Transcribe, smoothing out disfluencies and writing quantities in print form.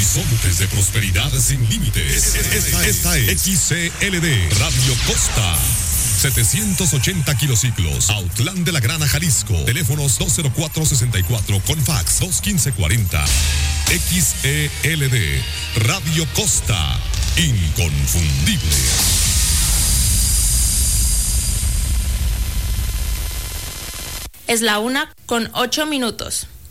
Horizontes de prosperidad sin límites. Esta es XCLD Radio Costa. 780 kilociclos, Autlán de la Grana, Jalisco. Teléfonos 204-64 con fax 215-40. XELD Radio Costa, inconfundible. Es la 1:08.